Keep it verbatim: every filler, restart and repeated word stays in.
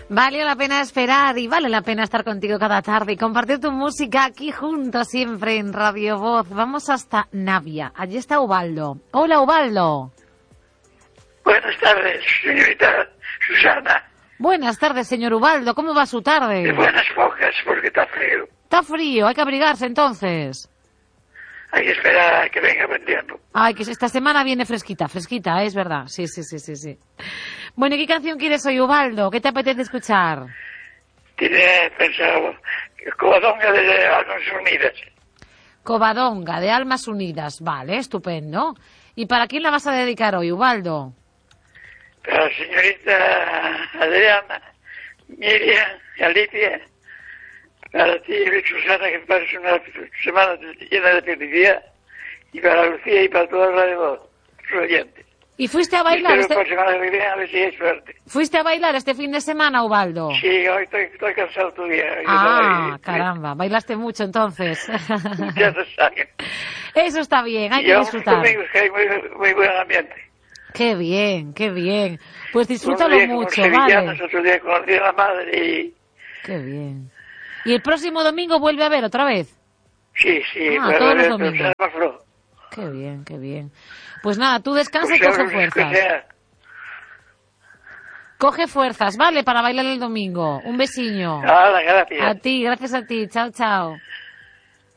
Valió la pena esperar y vale la pena estar contigo cada tarde y compartir tu música aquí juntos siempre en Radio Voz. Vamos hasta Navia. Allí está Ubaldo. Hola, Ubaldo. Buenas tardes, señorita Susana. Buenas tardes, señor Ubaldo. ¿Cómo va su tarde? De buenas pocas, porque está frío. Está frío, hay que abrigarse entonces. Hay que esperar a que venga buen tiempo. Ay, que esta semana viene fresquita, fresquita, es verdad. Sí, sí, sí, sí, sí. Bueno, ¿qué canción quieres hoy, Ubaldo? ¿Qué te apetece escuchar? Tiene pensado Covadonga de Almas Unidas. Covadonga de Almas Unidas, vale, estupendo. ¿Y para quién la vas a dedicar hoy, Ubaldo? Para la señorita Adriana, Miriam y Alicia, para ti, Susana, que pases una semana llena de felicidad, y para Lucía y para toda la de voz, sus oyentes. ¿Y fuiste a bailar? Y Este... por semana que viene, a ver si hay suerte. ¿Fuiste a bailar este fin de semana, Ubaldo? Sí, hoy estoy, estoy cansado todavía. Ah, hoy, caramba, bailaste mucho entonces. Ya se sabe. Eso está bien, hay y que disfrutar. Domingos que hay muy, muy buen ambiente. Qué bien, qué bien. Pues disfrútalo un día mucho, con ¿vale? Otro día con el día de la madre y... Qué bien. ¿Y el próximo domingo vuelve a ver otra vez? Sí, sí. Ah, todos los domingos. Ver, qué bien, qué bien. Pues nada, tú descansa y coge fuerzas. Coge fuerzas, ¿vale? Para bailar el domingo. Un besiño. Hola, gracias. A ti, gracias a ti. Chao, chao.